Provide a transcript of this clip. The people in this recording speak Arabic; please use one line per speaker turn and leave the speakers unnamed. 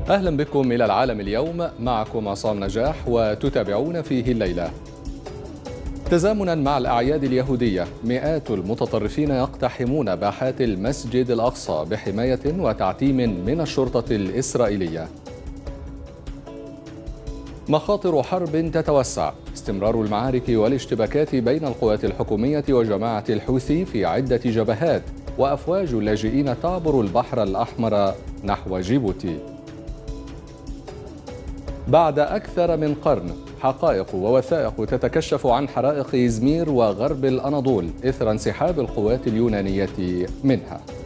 أهلا بكم إلى العالم اليوم، معكم عصام نجاح وتتابعون فيه الليلة. تزامنا مع الأعياد اليهودية، مئات المتطرفين يقتحمون باحات المسجد الأقصى بحماية وتعتيم من الشرطة الإسرائيلية. مخاطر حرب تتوسع، استمرار المعارك والاشتباكات بين القوات الحكومية وجماعة الحوثي في عدة جبهات، وأفواج اللاجئين تعبر البحر الأحمر نحو جيبوتي. بعد أكثر من قرن، حقائق ووثائق تتكشف عن حرائق إزمير وغرب الأناضول إثر انسحاب القوات اليونانية منها.